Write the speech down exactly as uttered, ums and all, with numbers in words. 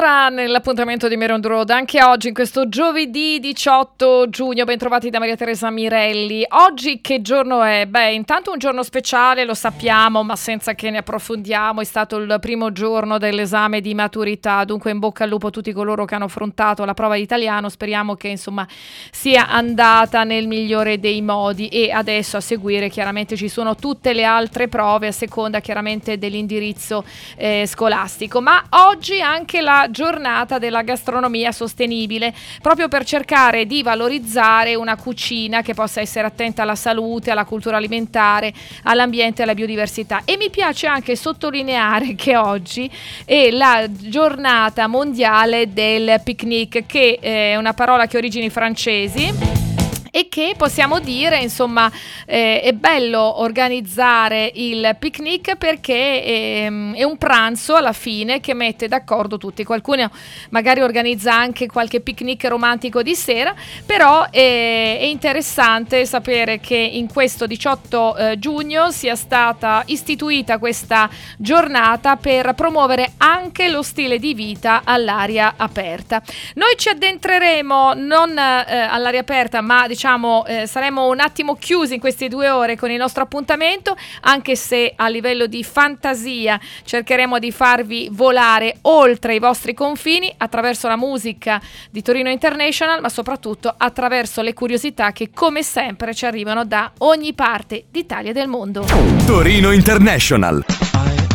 Sinatra nell'appuntamento di Main Road anche oggi in questo giovedì diciotto giugno. Ben trovati da Maria Teresa Mirelli. Oggi che giorno è? Beh, intanto un giorno speciale, lo sappiamo, ma senza che ne approfondiamo. È stato il primo giorno dell'esame di maturità, dunque in bocca al lupo a tutti coloro che hanno affrontato la prova di italiano. Speriamo che insomma sia andata nel migliore dei modi, e adesso a seguire chiaramente ci sono tutte le altre prove a seconda chiaramente dell'indirizzo eh, scolastico. Ma oggi anche la giornata della gastronomia sostenibile, proprio per cercare di valorizzare una cucina che possa essere attenta alla salute, alla cultura alimentare, all'ambiente e alla biodiversità. E mi piace anche sottolineare che oggi è la giornata mondiale del picnic, che è una parola che ha origini francesi e che possiamo dire insomma eh, è bello organizzare il picnic perché è, è un pranzo alla fine che mette d'accordo tutti. Qualcuno magari organizza anche qualche picnic romantico di sera, però è, è interessante sapere che in questo diciotto eh, giugno sia stata istituita questa giornata per promuovere anche lo stile di vita all'aria aperta. Noi ci addentreremo non eh, all'aria aperta, ma diciamo Diciamo, eh, saremo un attimo chiusi in queste due ore con il nostro appuntamento, anche se a livello di fantasia cercheremo di farvi volare oltre i vostri confini attraverso la musica di Torino International, ma soprattutto attraverso le curiosità che come sempre ci arrivano da ogni parte d'Italia e del mondo. Torino International.